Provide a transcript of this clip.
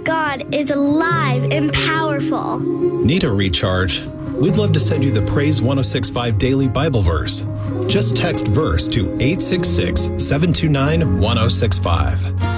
God is alive and powerful. Need a recharge? We'd love to send you the Praise 1065 Daily Bible Verse. Just text verse to 866-729-1065.